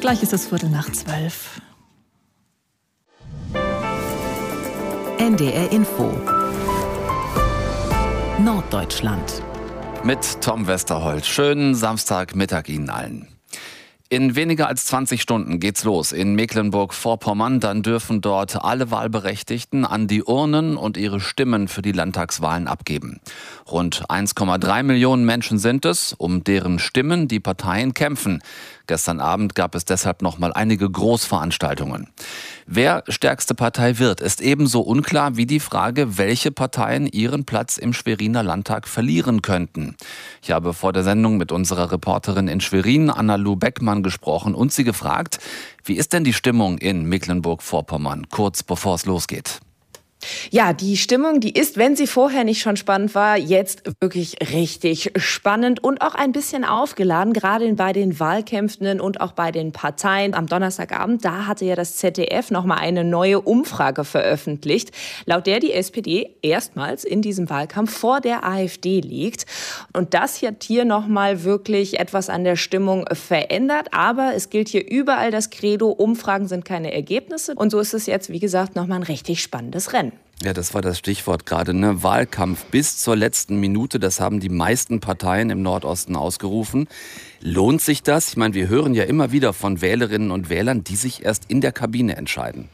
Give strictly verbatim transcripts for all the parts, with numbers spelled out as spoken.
Gleich ist es Viertel nach zwölf. N D R Info Norddeutschland mit Tom Westerholt. Schönen Samstagmittag Ihnen allen. In weniger als zwanzig Stunden geht's los in Mecklenburg-Vorpommern. Dann dürfen dort alle Wahlberechtigten an die Urnen und ihre Stimmen für die Landtagswahlen abgeben. Rund eins Komma drei Millionen Menschen sind es, um deren Stimmen die Parteien kämpfen. Gestern Abend gab es deshalb noch mal einige Großveranstaltungen. Wer stärkste Partei wird, ist ebenso unklar wie die Frage, welche Parteien ihren Platz im Schweriner Landtag verlieren könnten. Ich habe vor der Sendung mit unserer Reporterin in Schwerin, Anna-Lu Beckmann, gesprochen und sie gefragt, wie ist denn die Stimmung in Mecklenburg-Vorpommern, kurz bevor es losgeht? Ja, die Stimmung, die ist, wenn sie vorher nicht schon spannend war, jetzt wirklich richtig spannend und auch ein bisschen aufgeladen, gerade bei den Wahlkämpfenden und auch bei den Parteien. Am Donnerstagabend, da hatte ja das Z D F noch mal eine neue Umfrage veröffentlicht, laut der die S P D erstmals in diesem Wahlkampf vor der AfD liegt. Und das hat hier noch mal wirklich etwas an der Stimmung verändert. Aber es gilt hier überall das Credo, Umfragen sind keine Ergebnisse. Und so ist es jetzt, wie gesagt, noch mal ein richtig spannendes Rennen. Ja, das war das Stichwort gerade, ne? Wahlkampf bis zur letzten Minute. Das haben die meisten Parteien im Nordosten ausgerufen. Lohnt sich das? Ich meine, wir hören ja immer wieder von Wählerinnen und Wählern, die sich erst in der Kabine entscheiden.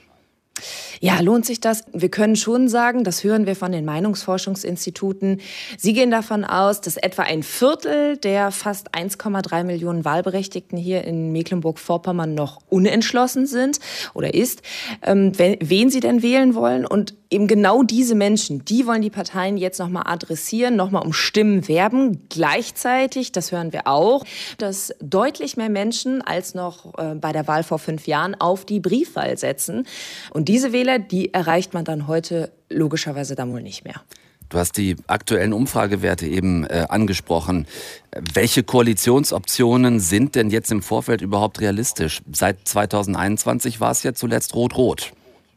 Ja, lohnt sich das? Wir können schon sagen, das hören wir von den Meinungsforschungsinstituten. Sie gehen davon aus, dass etwa ein Viertel der fast eins Komma drei Millionen Wahlberechtigten hier in Mecklenburg-Vorpommern noch unentschlossen sind oder ist, ähm, wen sie denn wählen wollen. Und eben genau diese Menschen, die wollen die Parteien jetzt nochmal adressieren, nochmal um Stimmen werben. Gleichzeitig, das hören wir auch, dass deutlich mehr Menschen als noch äh, bei der Wahl vor fünf Jahren auf die Briefwahl setzen. Und diese Wähler, die erreicht man dann heute logischerweise dann wohl nicht mehr. Du hast die aktuellen Umfragewerte eben äh, angesprochen. Welche Koalitionsoptionen sind denn jetzt im Vorfeld überhaupt realistisch? Seit zweitausendeinundzwanzig war es ja zuletzt rot-rot.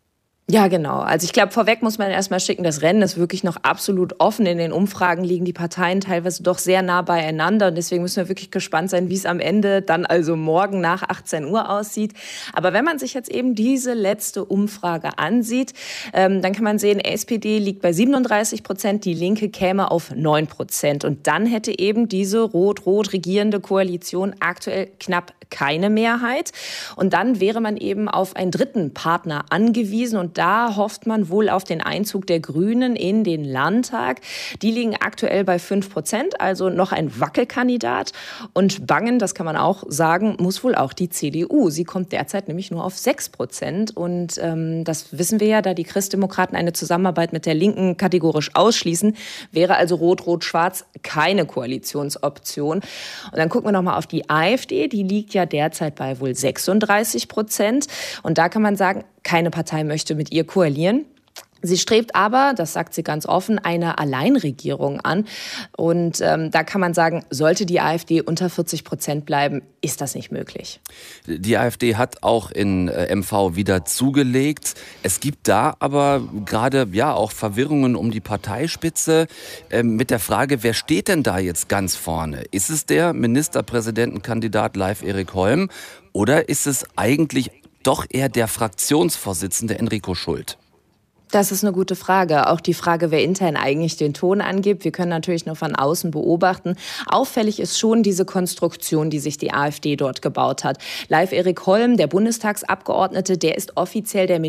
Ja, genau. Also ich glaube, vorweg muss man erstmal schicken, das Rennen ist wirklich noch absolut offen. In den Umfragen liegen die Parteien teilweise doch sehr nah beieinander. Und deswegen müssen wir wirklich gespannt sein, wie es am Ende dann also morgen nach achtzehn Uhr aussieht. Aber wenn man sich jetzt eben diese letzte Umfrage ansieht, ähm, dann kann man sehen, S P D liegt bei siebenunddreißig Prozent, die Linke käme auf neun Prozent. Und dann hätte eben diese rot-rot regierende Koalition aktuell knapp keine Mehrheit. Und dann wäre man eben auf einen dritten Partner angewiesen. Und da hofft man wohl auf den Einzug der Grünen in den Landtag. Die liegen aktuell bei fünf Prozent, also noch ein Wackelkandidat. Und bangen, das kann man auch sagen, muss wohl auch die C D U. Sie kommt derzeit nämlich nur auf sechs Prozent. Und ähm, das wissen wir ja, da die Christdemokraten eine Zusammenarbeit mit der Linken kategorisch ausschließen, wäre also Rot-Rot-Schwarz keine Koalitionsoption. Und dann gucken wir noch mal auf die AfD. Die liegt ja derzeit bei wohl sechsunddreißig Prozent. Und da kann man sagen, keine Partei möchte mit ihr koalieren. Sie strebt aber, das sagt sie ganz offen, eine Alleinregierung an. Und ähm, da kann man sagen, sollte die AfD unter vierzig Prozent bleiben, ist das nicht möglich. Die AfD hat auch in äh, M V wieder zugelegt. Es gibt da aber gerade ja auch Verwirrungen um die Parteispitze äh, mit der Frage, wer steht denn da jetzt ganz vorne? Ist es der Ministerpräsidentenkandidat Leif Erik Holm oder ist es eigentlich doch eher der Fraktionsvorsitzende Enrico Schult? Das ist eine gute Frage. Auch die Frage, wer intern eigentlich den Ton angibt. Wir können natürlich nur von außen beobachten. Auffällig ist schon diese Konstruktion, die sich die AfD dort gebaut hat. Leif Erik Holm, der Bundestagsabgeordnete, der ist offiziell der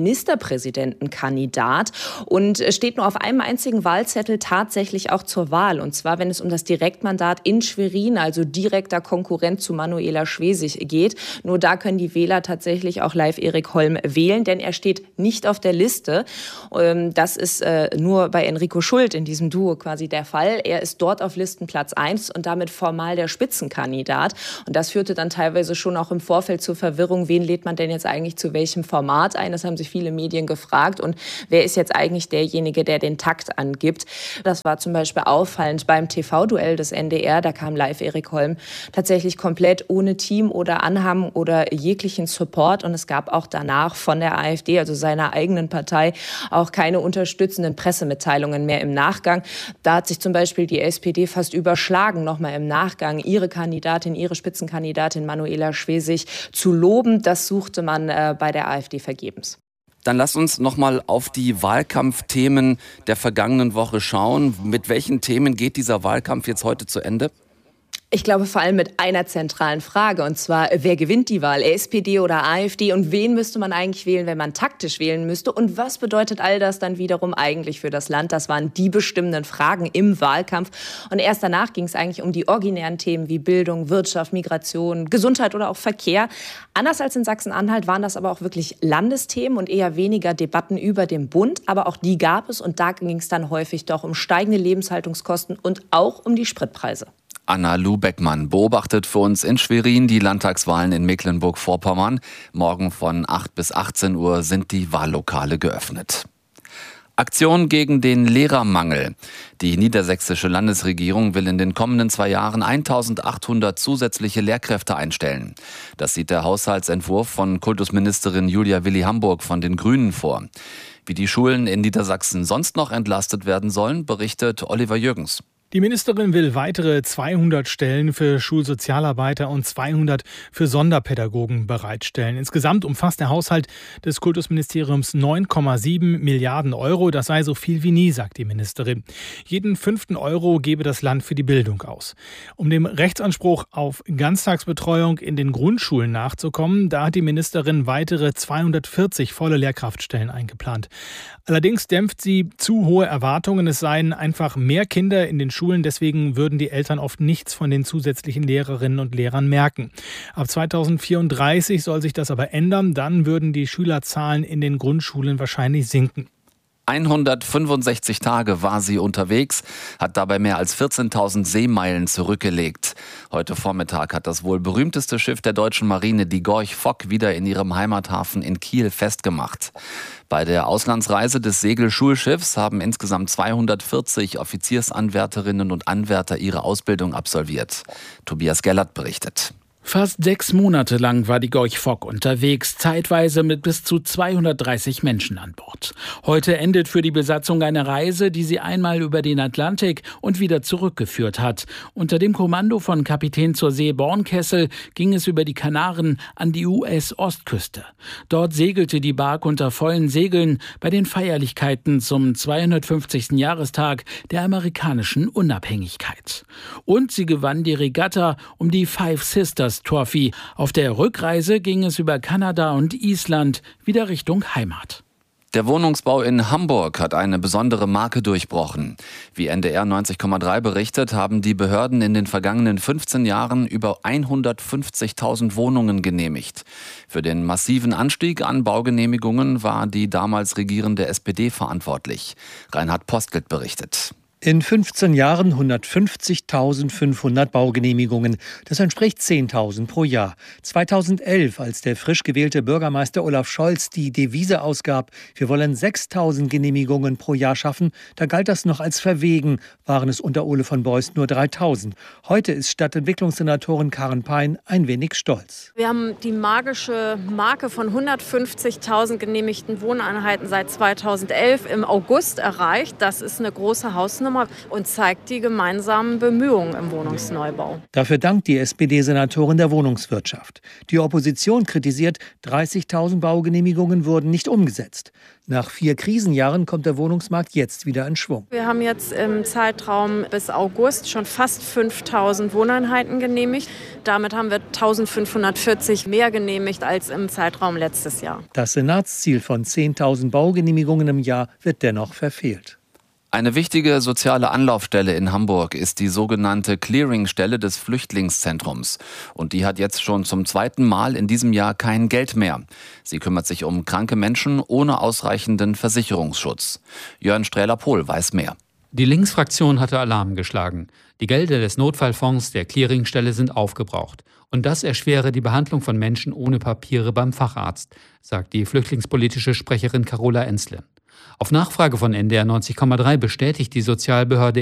Ministerpräsidentenkandidat und steht nur auf einem einzigen Wahlzettel tatsächlich auch zur Wahl. Und zwar, wenn es um das Direktmandat in Schwerin, also direkter Konkurrent zu Manuela Schwesig geht. Nur da können die Wähler tatsächlich auch Leif Erik Holm wählen, denn er steht nicht auf der Liste. Das ist äh, nur bei Enrico Schult in diesem Duo quasi der Fall. Er ist dort auf Listenplatz eins und damit formal der Spitzenkandidat. Und das führte dann teilweise schon auch im Vorfeld zur Verwirrung, wen lädt man denn jetzt eigentlich zu welchem Format ein? Das haben sich viele Medien gefragt. Und wer ist jetzt eigentlich derjenige, der den Takt angibt? Das war zum Beispiel auffallend beim T V-Duell des N D R. Da kam Leif Erik Holm tatsächlich komplett ohne Team oder Anhang oder jeglichen Support. Und es gab auch danach von der AfD, also seiner eigenen Partei, auch auch keine unterstützenden Pressemitteilungen mehr im Nachgang. Da hat sich zum Beispiel die S P D fast überschlagen, nochmal im Nachgang ihre Kandidatin, ihre Spitzenkandidatin Manuela Schwesig zu loben. Das suchte man äh, bei der AfD vergebens. Dann lass uns noch mal auf die Wahlkampfthemen der vergangenen Woche schauen. Mit welchen Themen geht dieser Wahlkampf jetzt heute zu Ende? Ich glaube vor allem mit einer zentralen Frage, und zwar, wer gewinnt die Wahl, S P D oder AfD, und wen müsste man eigentlich wählen, wenn man taktisch wählen müsste, und was bedeutet all das dann wiederum eigentlich für das Land? Das waren die bestimmenden Fragen im Wahlkampf, und erst danach ging es eigentlich um die originären Themen wie Bildung, Wirtschaft, Migration, Gesundheit oder auch Verkehr. Anders als in Sachsen-Anhalt waren das aber auch wirklich Landesthemen und eher weniger Debatten über den Bund, aber auch die gab es, und da ging es dann häufig doch um steigende Lebenshaltungskosten und auch um die Spritpreise. Anna-Lu Beckmann beobachtet für uns in Schwerin die Landtagswahlen in Mecklenburg-Vorpommern. Morgen von acht bis achtzehn Uhr sind die Wahllokale geöffnet. Aktion gegen den Lehrermangel. Die niedersächsische Landesregierung will in den kommenden zwei Jahren eintausendachthundert zusätzliche Lehrkräfte einstellen. Das sieht der Haushaltsentwurf von Kultusministerin Julia Willi-Hamburg von den Grünen vor. Wie die Schulen in Niedersachsen sonst noch entlastet werden sollen, berichtet Oliver Jürgens. Die Ministerin will weitere zweihundert Stellen für Schulsozialarbeiter und zweihundert für Sonderpädagogen bereitstellen. Insgesamt umfasst der Haushalt des Kultusministeriums neun Komma sieben Milliarden Euro. Das sei so viel wie nie, sagt die Ministerin. Jeden fünften Euro gebe das Land für die Bildung aus. Um dem Rechtsanspruch auf Ganztagsbetreuung in den Grundschulen nachzukommen, da hat die Ministerin weitere zweihundertvierzig volle Lehrkraftstellen eingeplant. Allerdings dämpft sie zu hohe Erwartungen. Es seien einfach mehr Kinder in den Schulen. Deswegen würden die Eltern oft nichts von den zusätzlichen Lehrerinnen und Lehrern merken. Ab zweitausendvierunddreißig soll sich das aber ändern. Dann würden die Schülerzahlen in den Grundschulen wahrscheinlich sinken. hundertfünfundsechzig Tage war sie unterwegs, hat dabei mehr als vierzehntausend Seemeilen zurückgelegt. Heute Vormittag hat das wohl berühmteste Schiff der deutschen Marine, die Gorch Fock, wieder in ihrem Heimathafen in Kiel festgemacht. Bei der Auslandsreise des Segelschulschiffs haben insgesamt zweihundertvierzig Offiziersanwärterinnen und Anwärter ihre Ausbildung absolviert. Tobias Gellert berichtet. Fast sechs Monate lang war die Gorch Fock unterwegs, zeitweise mit bis zu zweihundertdreißig Menschen an Bord. Heute endet für die Besatzung eine Reise, die sie einmal über den Atlantik und wieder zurückgeführt hat. Unter dem Kommando von Kapitän zur See Bornkessel ging es über die Kanaren an die U S-Ostküste. Dort segelte die Bark unter vollen Segeln bei den Feierlichkeiten zum zweihundertfünfzigsten Jahrestag der amerikanischen Unabhängigkeit. Und sie gewann die Regatta um die Five Sisters Trophy. Auf der Rückreise ging es über Kanada und Island wieder Richtung Heimat. Der Wohnungsbau in Hamburg hat eine besondere Marke durchbrochen. Wie N D R neunzig Komma drei berichtet, haben die Behörden in den vergangenen fünfzehn Jahren über hundertfünfzigtausend Wohnungen genehmigt. Für den massiven Anstieg an Baugenehmigungen war die damals regierende S P D verantwortlich. Reinhard Postelt berichtet. In fünfzehn Jahren hundertfünfzigtausendfünfhundert Baugenehmigungen. Das entspricht zehntausend pro Jahr. zweitausendelf, als der frisch gewählte Bürgermeister Olaf Scholz die Devise ausgab, wir wollen sechstausend Genehmigungen pro Jahr schaffen, da galt das noch als verwegen, waren es unter Ole von Beust nur dreitausend. Heute ist Stadtentwicklungssenatorin Karen Pein ein wenig stolz. Wir haben die magische Marke von hundertfünfzigtausend genehmigten Wohneinheiten seit zweitausendelf im August erreicht. Das ist eine große Hausnummer und zeigt die gemeinsamen Bemühungen im Wohnungsneubau. Dafür dankt die S P D-Senatorin der Wohnungswirtschaft. Die Opposition kritisiert, dreißigtausend Baugenehmigungen wurden nicht umgesetzt. Nach vier Krisenjahren kommt der Wohnungsmarkt jetzt wieder in Schwung. Wir haben jetzt im Zeitraum bis August schon fast fünftausend Wohneinheiten genehmigt. Damit haben wir eintausendfünfhundertvierzig mehr genehmigt als im Zeitraum letztes Jahr. Das Senatsziel von zehntausend Baugenehmigungen im Jahr wird dennoch verfehlt. Eine wichtige soziale Anlaufstelle in Hamburg ist die sogenannte Clearingstelle des Flüchtlingszentrums. Und die hat jetzt schon zum zweiten Mal in diesem Jahr kein Geld mehr. Sie kümmert sich um kranke Menschen ohne ausreichenden Versicherungsschutz. Jörn Strähler-Pohl weiß mehr. Die Linksfraktion hatte Alarm geschlagen. Die Gelder des Notfallfonds der Clearingstelle sind aufgebraucht. Und das erschwere die Behandlung von Menschen ohne Papiere beim Facharzt, sagt die flüchtlingspolitische Sprecherin Carola Enzle. Auf Nachfrage von N D R neunzig Komma drei bestätigt die Sozialbehörde